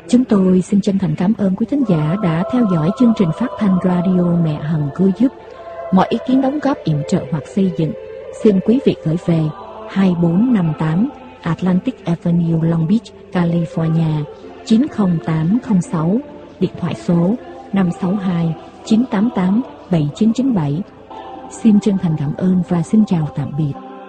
Chúng tôi xin chân thành cảm ơn quý thính giả đã theo dõi chương trình phát thanh radio Mẹ Hằng Cứu Giúp. Mọi ý kiến đóng góp yểm trợ hoặc xây dựng, xin quý vị gửi về 2458 Atlantic Avenue, Long Beach, California 90806, điện thoại số 562 988 7997. Xin chân thành cảm ơn và xin chào tạm biệt.